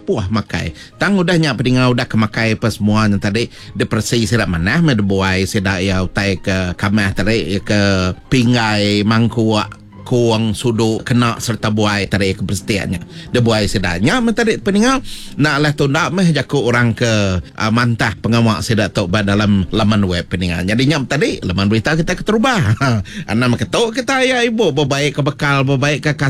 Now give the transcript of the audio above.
puah makai tang udahnya pedingau dah kemakai pas semua yang tadi depresi sedak mana me buai sedak ya utai ke kamah tadi ke pingai mangkuak kuang sudu kena serta buai tadi ke peristiannya de buai sedanya mentari peningau nak lah tundak meh jaku orang ke mantah pengawak sedak tok dalam laman web peningau jadinya tadi laman berita kita keterubah ana ketok kita ya ibu berbaik ke bekal berbaik ke